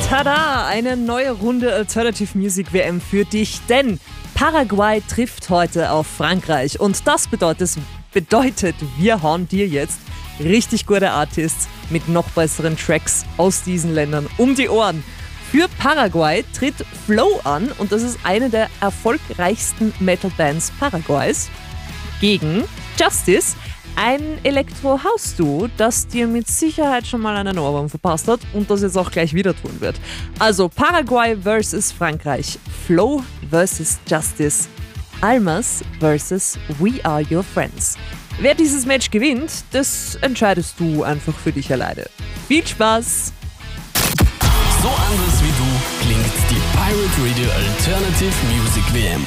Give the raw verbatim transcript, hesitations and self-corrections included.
Tada! Eine neue Runde Alternative Music W M für dich, denn Paraguay trifft heute auf Frankreich und das bedeutet, bedeutet wir hauen dir jetzt richtig gute Artists mit noch besseren Tracks aus diesen Ländern um die Ohren. Für Paraguay tritt Flow an und das ist eine der erfolgreichsten Metal-Bands Paraguays gegen Justice, ein Elektro-House-Duo, das dir mit Sicherheit schon mal einen Ohrwurm verpasst hat und das jetzt auch gleich wieder tun wird. Also Paraguay versus Frankreich, Flow versus Justice, Almas versus We Are Your Friends. Wer dieses Match gewinnt, das entscheidest du einfach für dich alleine. Viel Spaß! So anders wie du klingt die Pirate Radio Alternative Music W M.